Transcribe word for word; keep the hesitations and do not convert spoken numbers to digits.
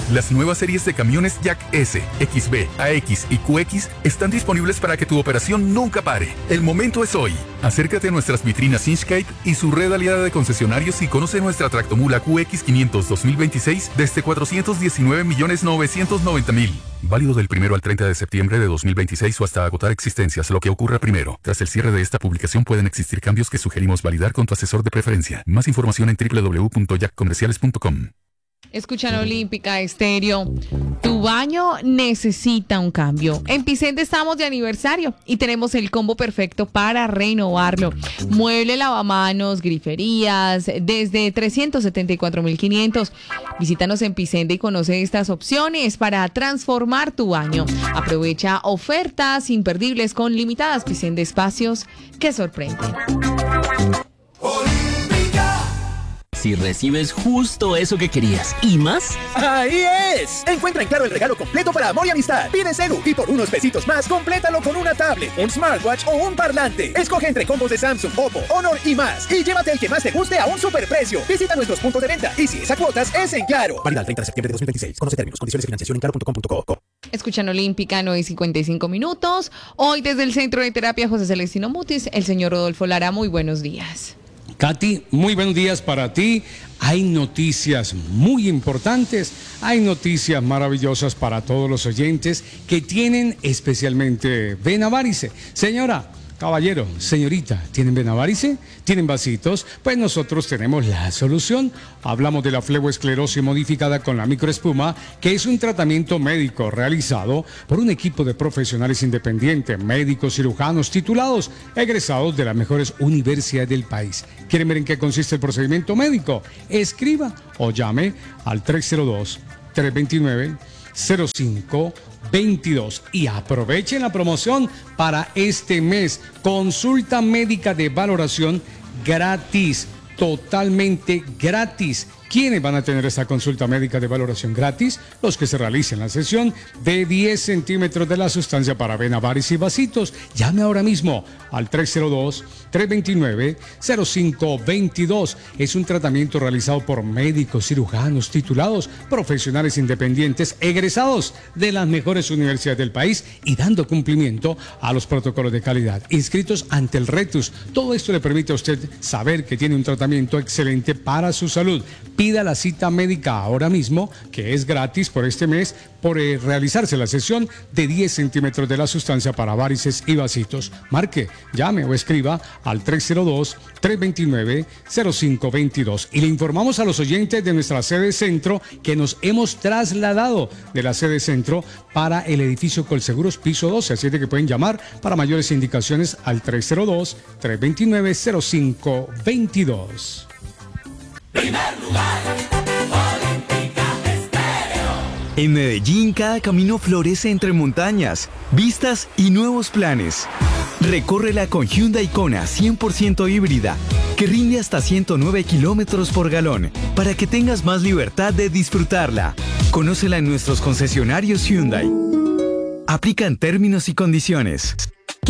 Las nuevas series de camiones Jack S, X B, A X y Q X están disponibles para que tu operación nunca pare. El momento es hoy. Acércate a nuestras vitrinas Inchcape y su red aliada de concesionarios y conoce nuestra tractomula Q X quinientos dos mil veintiséis desde cuatrocientos diecinueve millones novecientos noventa mil. Válido del primero al treinta de septiembre de dos mil veintiséis o hasta agotar existencias, lo que ocurra primero. Tras el cierre de esta publicación pueden existir cambios que sugerimos validar con tu asesor de preferencia. Más información en w w w punto jack comerciales punto com. Escuchan Olímpica Estéreo. Tu baño necesita un cambio. En Picende estamos de aniversario y tenemos el combo perfecto para renovarlo. Mueble, lavamanos, griferías, desde trescientos setenta y cuatro mil quinientos. Visítanos en Picende y conoce estas opciones para transformar tu baño. Aprovecha ofertas imperdibles con limitadas. Picende, espacios que sorprenden. Si recibes justo eso que querías y más. ¡Ahí es! Encuentra en Claro el regalo completo para amor y amistad. Pide Celu y por unos pesitos más, complétalo con una tablet, un smartwatch o un parlante. Escoge entre combos de Samsung, Oppo, Honor y más. Y llévate el que más te guste a un superprecio. Visita nuestros puntos de venta y si es a cuotas, es en Claro. Válida el treinta de septiembre de dos mil veintiséis. Conoce términos, condiciones de financiación en claro punto com punto co. Escuchan Olímpica, nueve y cincuenta y cinco minutos. Hoy desde el Centro de Terapia José Celestino Mutis, el señor Rodolfo Lara. Muy buenos días. Katy, muy buenos días para ti. Hay noticias muy importantes, hay noticias maravillosas para todos los oyentes que tienen especialmente vena varice. Señora, caballero, señorita, ¿tienen vena varice? ¿Tienen vasitos? Pues nosotros tenemos la solución. Hablamos de la fleboesclerosis modificada con la microespuma, que es un tratamiento médico realizado por un equipo de profesionales independientes, médicos, cirujanos, titulados, egresados de las mejores universidades del país. ¿Quieren ver en qué consiste el procedimiento médico? Escriba o llame al tres cero dos, tres dos nueve, cero cinco veintidós y aprovechen la promoción para este mes. Consulta médica de valoración gratis, totalmente gratis. ¿Quiénes van a tener esta consulta médica de valoración gratis? Los que se realicen la sesión de diez centímetros de la sustancia para vena varice y vasitos. Llame ahora mismo al tres cero dos, tres dos nueve, cero cinco veintidós. Es un tratamiento realizado por médicos, cirujanos, titulados, profesionales independientes, egresados de las mejores universidades del país y dando cumplimiento a los protocolos de calidad, inscritos ante el RETUS. Todo esto le permite a usted saber que tiene un tratamiento excelente para su salud. Pida la cita médica ahora mismo, que es gratis por este mes, por eh, realizarse la sesión de diez centímetros de la sustancia para varices y vasitos. Marque, llame o escriba al tres cero dos, tres dos nueve, cero cinco veintidós. Y le informamos a los oyentes de nuestra sede centro que nos hemos trasladado de la sede centro para el edificio Colseguros piso doce. Así de que pueden llamar para mayores indicaciones al tres cero dos, tres dos nueve, cero cinco veintidós. Primer lugar, Olímpica Estéreo. En Medellín, cada camino florece entre montañas, vistas y nuevos planes. Recórrela con Hyundai Kona cien por ciento híbrida, que rinde hasta ciento nueve kilómetros por galón, para que tengas más libertad de disfrutarla. Conócela en nuestros concesionarios Hyundai. Aplican términos y condiciones.